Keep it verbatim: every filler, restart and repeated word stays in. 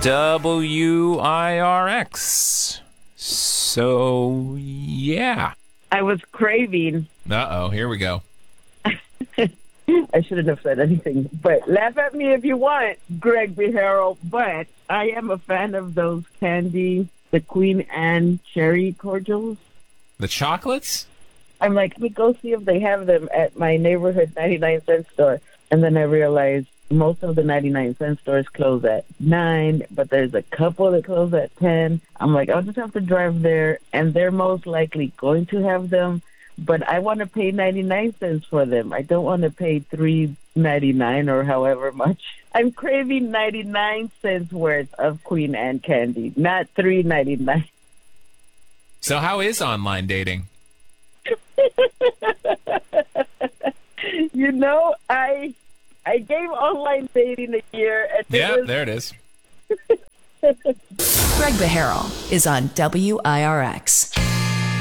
W I R X. So, yeah. I was craving. Uh-oh, here we go. I shouldn't have said anything, but laugh at me if you want, Greg Behero. But I am a fan of those candy, the Queen Anne cherry cordials. The chocolates? I'm like, let me go see if they have them at my neighborhood ninety-nine cent store. And then I realized most of the ninety-nine cent stores close at nine, but there's a couple that close at ten. I'm like, I'll just have to drive there, and they're most likely going to have them. But I want to pay ninety-nine cents for them. I don't want to pay three ninety-nine or however much. I'm craving ninety-nine cents worth of Queen Anne candy, not three ninety-nine. So how is online dating? You know, I I gave online dating a year. And Yeah, was... there it is. Greg Behero is on W I R X.